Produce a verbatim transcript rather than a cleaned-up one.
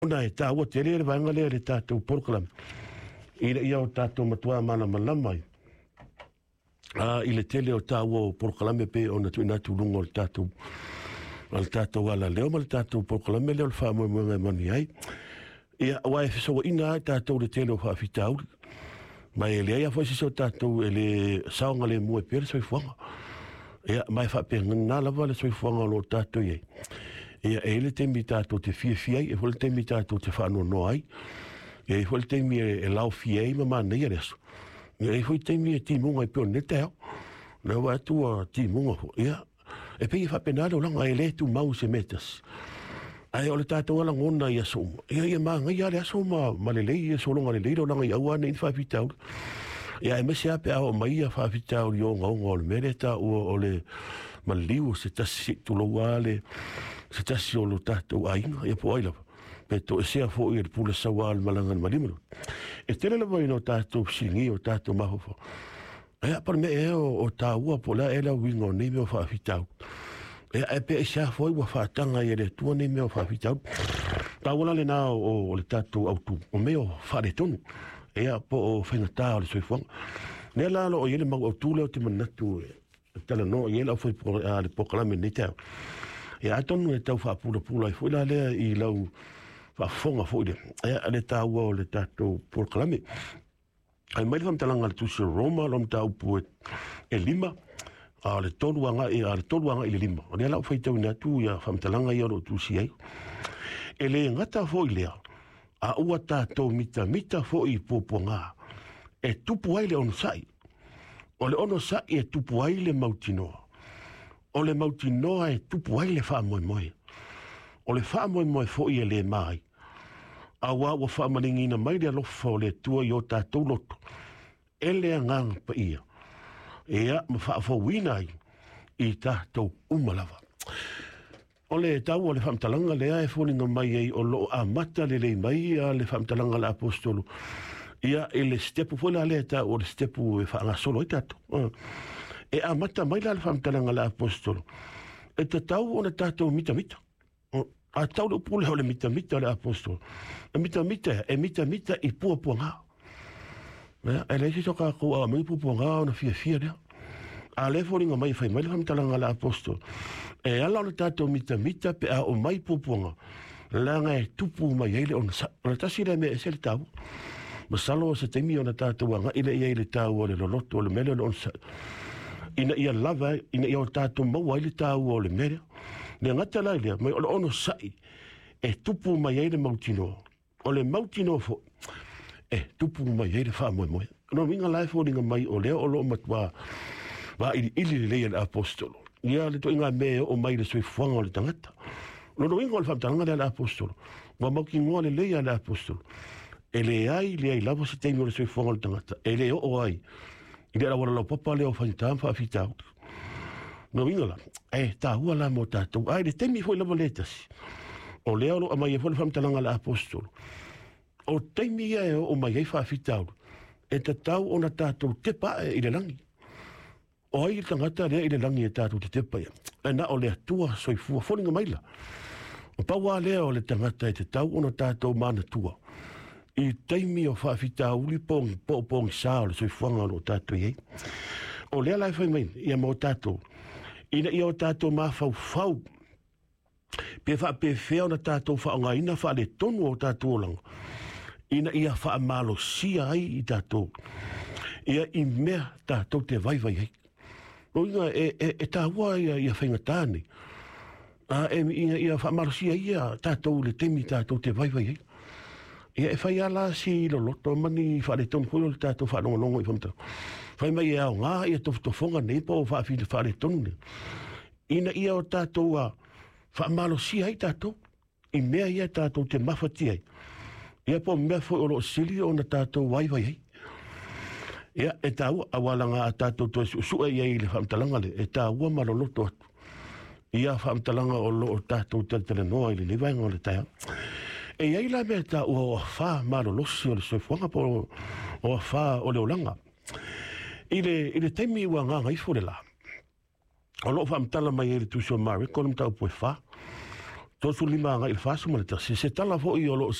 Ona e tā ua te lere vanga lea le tātou porkalam. I le ia o tātou matua mana malamai. Ah, i le tele o tā ua o porkalame pe o na tu inatu lunga o le tātou. O le tātou ala leo ma le tātou porkalame leo le wha moe moe mani ai. Ia wa e fiso ina ai tātou le tele o wha fitau. Mai e le ia fwai siso tātou e le saonga le mua pere soi fuanga. Ia mai wha pe ngana lava le soi fuanga o lo tātou iei. Ia e le temi tātou te fia fia e fwai le temi tātou te whaano no ai. E fwai le temi e lau fia i ma mana ia reso. Ia e fwai temi e ti munga i pio ne teo. Na wa atua ti munga fo. Ia e pei wha penare o langa e le tu mau se metas. Ai o le tātou ala ngona ia soma. Ia ia maa ngai ale asoma ma le lei e solonga le lei o langa i awane i whawhitau. Ia e mese ape ao mai ia whawhitau i o ngaunga o le mereta o le maliu se tasi tulo wale. Se tasi o lo tātou ainga, ia po ailawa. Pe to e sea fo i le pula sawa al malanga ni malimano. E tele lawa ino tātou singi o tātou mahofo. Ia par me e o, o tā ua po la e la wingo nei meo whawhitau. Ia e pe e sea fo i wa whaatanga i le tua nei meo whawhitau. Tā wala le nā o, o le tātou autu o meo whare tonu. Ia po o whengatā o le soifuanga. Nea lalo o iele mau autu leo te manatu e tala no iele au fai po, a, le pokalame nei tau. Ia atonu e tau whaapula-pula i fuila lea i lau whaafonga fuile. Ia le tāua o le tātou pokalame. Ai mai whamtalanga le tusi Roma, lom tāu pu e lima, a le toluanga e a le toluanga i le lima. O lea lau whaitau ina tu ia whamtalanga i alo tusi ei. E le ngata fuilea, a ua tātou mita mita fui pupunga, e tupu ai le ono sai. O le ono sai e tupu ai le mautinoa. O le mautinoa e tupu ai le wha moe moe. O le wha moe moe fo i e le mai. A wā wa wha maningina mai le alofa o le tua i o tātou loto. E le ngang pa ia. E a ma wha fo winai i tātou umalawa. O le tau o le whamtalanga lea e fōninga mai ei o lo a mata le lei mai a le whamtalanga le apostolo. Ia e le stepu fōna le ta o le stepu e wha solo i tātou. Uh. E a mata mai la le whamtalanga le apostolo. E te tau o na tātou mita mita. A tau le upule o le mita mita le apostolo. E mita mita, e mita mita i pua pua ngā. E le si toka ko a mai pua pua ngā o na fia fia lea. A le fōringa mai whai mai le whamtalanga le apostolo. E ala o le tātou mita mita pe a o mai pua pua ngā. Langa e tupu mai eile o na tasi le me e se le tau. Masalo o se temi o na tātou anga ile i eile tau o le loloto o le mele o le onsa. Ina ia lava, ina ia o tātou maua ili tāu o le mere. Nea ngata lai lea, mai o le ono sai, e tupu mai eile mautinoa. O le mautinoa fo, e tupu mai eile wha moe moe. No minga lai fo ringa mai o lea o lo matua, wa ili ili le leia le apostolo. Ia le to inga me o mai le soi fuanga o le tangata. No no inga o le whamtanga le apostolo. Wa mauki ngoa le leia le apostolo. E le ai, le ai lavo se teimi o le soi fuanga o le tangata. E le o o ai. I le rawara lau papa leo whaintam whaafitau. No ingala, e tā hua la mo tātou. Ai, le temi fwoi lava letasi. O leo lo amai e fwoi whamtalanga la apostolo. O temi ia e o mai ei whaafitau. E ta tau o na tātou tepa e i le langi. O ai i tangata lea i le langi e tātou te tepa ia. E na o lea tua soifua whoninga maila. O paua lea o le tangata e te tau o na tātou mana tua. I teimi o whaafita uli pōngi, pō pōngi sā o le soifuanga o tātou iei. O lea lai whai main, ia mō tātou. Ina ia o tātou mā whau whau. Pe wha pe whea o na tātou wha o ngā ina wha le tonu o tātou langa. Ina ia wha malo sia ai i tātou. Ia i mea tātou te vai vai hei. O inga e, e, e tā hua ia, ia whainga tāne. A, e, ia, ia wha malo sia ia tātou le temi tātou te vai vai hei. Ia e whai ala si lo loto mani whare tonu hui o le tātou whanonga i whamtau. Whai mai e au ngā ia tofutofonga nei po o whaafili whare tonu nei. Ina ia o tātou a whaamalo si ai tātou. I mea ia tātou te mawhati ai. Ia po mea fwoi o lo sili o na tātou waiwai ai. Ia e tāua awalanga a tātou to sua ia i le whamtalanga le. E tāua malo loto atu. Ia whamtalanga o lo o tātou tele noa i le lewainga o le taia. E iai la mea ta ua wha maro losi o le soifuanga po o wha o le olanga. I le, i le teimi ua ngā ngaifu le la. O lo wha mtala mai e le tusi o Mariko, le mtau po e wha. tosu lima nga il fasu ma le tasi se tala fo i o lo